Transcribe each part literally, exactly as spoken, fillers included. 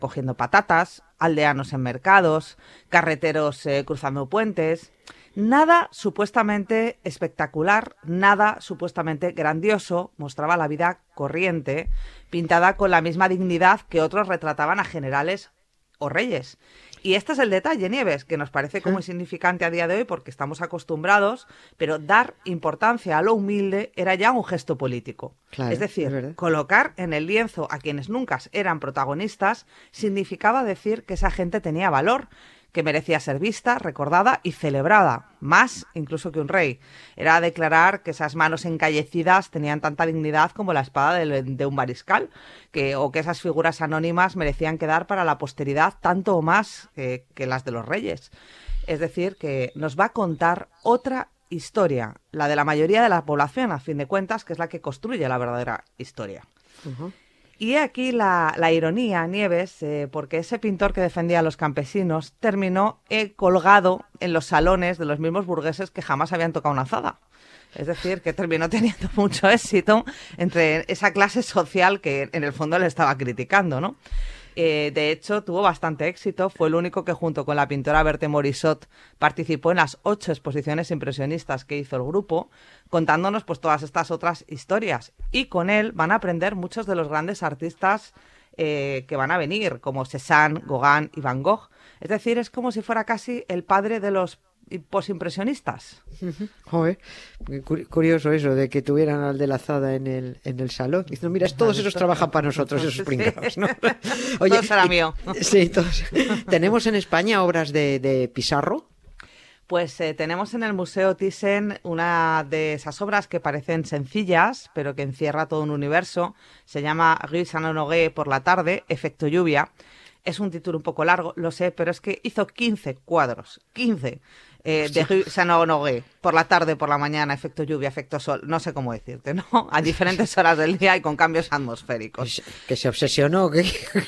cogiendo patatas, aldeanos en mercados, carreteros eh, cruzando puentes. Nada supuestamente espectacular, nada supuestamente grandioso, mostraba la vida corriente, pintada con la misma dignidad que otros retrataban a generales o reyes. Y este es el detalle, Nieves, que nos parece como insignificante a día de hoy porque estamos acostumbrados, pero dar importancia a lo humilde era ya un gesto político. Claro, es decir, es colocar en el lienzo a quienes nunca eran protagonistas significaba decir que esa gente tenía valor, que merecía ser vista, recordada y celebrada, más incluso que un rey. Era declarar que esas manos encallecidas tenían tanta dignidad como la espada de, de un mariscal, que, o que esas figuras anónimas merecían quedar para la posteridad tanto o más que, que las de los reyes. Es decir, que nos va a contar otra historia, la de la mayoría de la población, a fin de cuentas, que es la que construye la verdadera historia. Uh-huh. Y aquí la, la ironía, Nieves, eh, porque ese pintor que defendía a los campesinos terminó eh, colgado en los salones de los mismos burgueses que jamás habían tocado una azada. Es decir, que terminó teniendo mucho éxito entre esa clase social que en el fondo le estaba criticando, ¿no? Eh, de hecho, tuvo bastante éxito. Fue el único que junto con la pintora Berthe Morisot participó en las ocho exposiciones impresionistas que hizo el grupo, contándonos pues todas estas otras historias. Y con él van a aprender muchos de los grandes artistas eh, que van a venir, como Cézanne, Gauguin y Van Gogh. Es decir, es como si fuera casi el padre de los posimpresionistas. Joder, curioso eso de que tuvieran al de la azada en el, en el salón. Diciendo, mira, todos esos trabajan para nosotros, esos pringados, ¿no? Oye, todo será mío. Sí, todos. ¿Tenemos en España obras de, de Pissarro? Pues eh, tenemos en el Museo Thyssen una de esas obras que parecen sencillas, pero que encierra todo un universo. Se llama Rue Saint-Honoré por la tarde, efecto lluvia. Es un título un poco largo, lo sé, pero es que hizo quince cuadros, quince. Eh, de Rue Saint-Honoré, por la tarde, por la mañana, efecto lluvia, efecto sol, no sé cómo decirte, ¿no? A diferentes horas del día y con cambios atmosféricos. Que se obsesionó, ¿qué?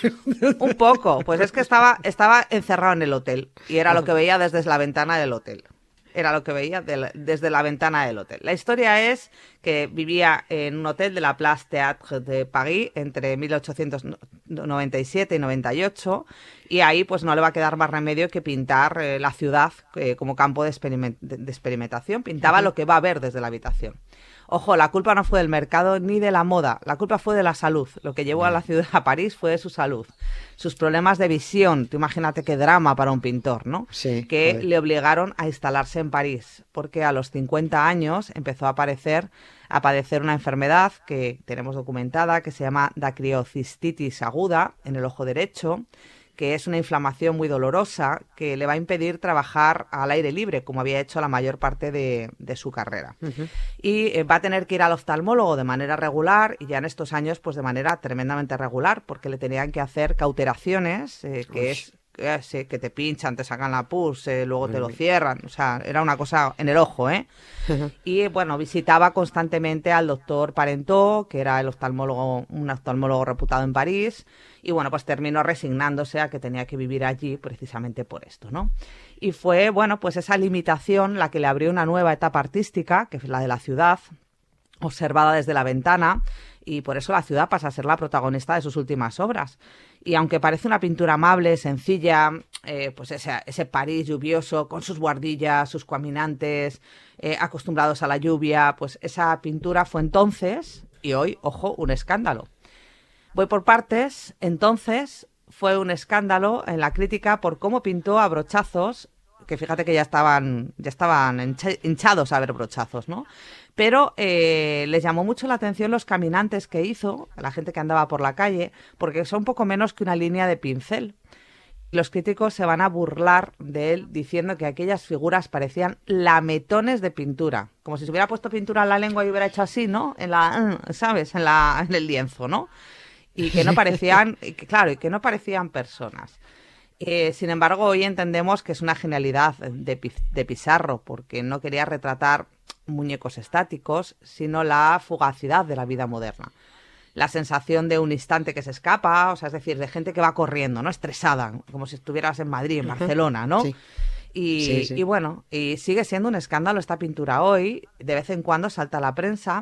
Un poco, pues es que estaba, estaba encerrado en el hotel y era lo que veía desde la ventana del hotel. Era lo que veía de la, desde la ventana del hotel. La historia es que vivía en un hotel de la Place Théâtre de París entre mil ochocientos noventa y siete y noventa y ocho y ahí pues no le va a quedar más remedio que pintar eh, la ciudad eh, como campo de, experiment de, de experimentación. Pintaba uh-huh. lo que va a ver desde la habitación. Ojo, la culpa no fue del mercado ni de la moda, la culpa fue de la salud. Lo que llevó a la ciudad, a París, fue de su salud. Sus problemas de visión, tú imagínate qué drama para un pintor, ¿no? Sí, que joder. le obligaron a instalarse en París, porque a los cincuenta años empezó a aparecer, a padecer una enfermedad que tenemos documentada, que se llama dacriocistitis aguda en el ojo derecho, que es una inflamación muy dolorosa que le va a impedir trabajar al aire libre, como había hecho la mayor parte de, de su carrera. Uh-huh. Y eh, va a tener que ir al oftalmólogo de manera regular, y ya en estos años, pues de manera tremendamente regular, porque le tenían que hacer cauteraciones, eh, que Uy. es eh, sí, que te pinchan, te sacan la pus, eh, luego te lo cierran, o sea, era una cosa en el ojo, ¿eh? Uh-huh. Y bueno, visitaba constantemente al doctor Parentó, que era el oftalmólogo, un oftalmólogo reputado en París, y bueno, pues terminó resignándose a que tenía que vivir allí precisamente por esto, ¿no? Y fue, bueno, pues esa limitación la que le abrió una nueva etapa artística, que es la de la ciudad, observada desde la ventana, y por eso la ciudad pasa a ser la protagonista de sus últimas obras. Y aunque parece una pintura amable, sencilla, eh, pues ese, ese París lluvioso, con sus buhardillas, sus caminantes, eh, acostumbrados a la lluvia, pues esa pintura fue entonces, y hoy, ojo, un escándalo. Voy por partes. Entonces fue un escándalo en la crítica por cómo pintó a brochazos, que fíjate que ya estaban ya estaban hinchados a ver brochazos, ¿no? Pero eh, les llamó mucho la atención los caminantes que hizo, la gente que andaba por la calle, porque son poco menos que una línea de pincel. Los críticos se van a burlar de él diciendo que aquellas figuras parecían lametones de pintura, como si se hubiera puesto pintura en la lengua y hubiera hecho así, ¿no? En la, ¿sabes? En la, en el lienzo, ¿no? Y que no parecían, y que, claro, y que no parecían personas. Eh, sin embargo, hoy entendemos que es una genialidad de, de Pissarro, porque no quería retratar muñecos estáticos, sino la fugacidad de la vida moderna. La sensación de un instante que se escapa, o sea, es decir, de gente que va corriendo, ¿no? Estresada, como si estuvieras en Madrid, en Barcelona, ¿no? Sí. Y, sí, sí. y bueno, y sigue siendo un escándalo esta pintura hoy. De vez en cuando salta a la prensa,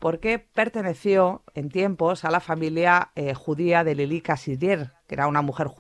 porque perteneció en tiempos a la familia eh, judía de Lili Cassirer, que era una mujer judía